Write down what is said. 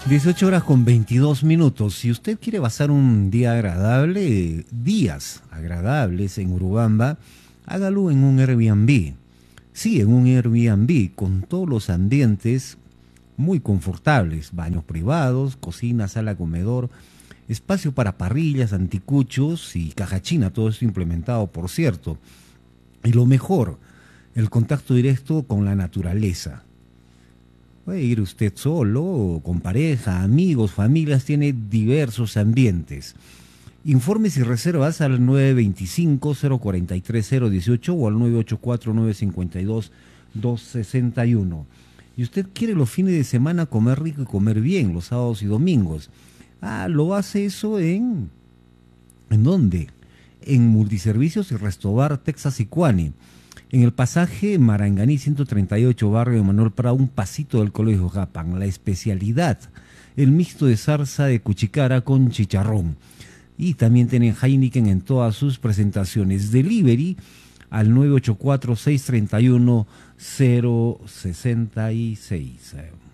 18 horas con 22 minutos. Si usted quiere pasar un día agradable, días agradables en Urubamba, hágalo en un Airbnb. Sí, en un Airbnb con todos los ambientes muy confortables, baños privados, cocina, sala, comedor, espacio para parrillas, anticuchos y caja china, todo esto implementado, por cierto. Y lo mejor, el contacto directo con la naturaleza. Puede ir usted solo, o con pareja, amigos, familias, tiene diversos ambientes. Informes y reservas al 925-043-018 o al 984-952-261. Y usted quiere los fines de semana comer rico y comer bien, los sábados y domingos. Lo hace eso ¿en dónde? En Multiservicios y Restobar Texas Icuani. En el pasaje Maranganí 138, barrio de Manuel Prado, un pasito del Colegio Japan. La especialidad, el mixto de zarza de cuchicara con chicharrón. Y también tienen Heineken en todas sus presentaciones. Delivery al 984-631-066.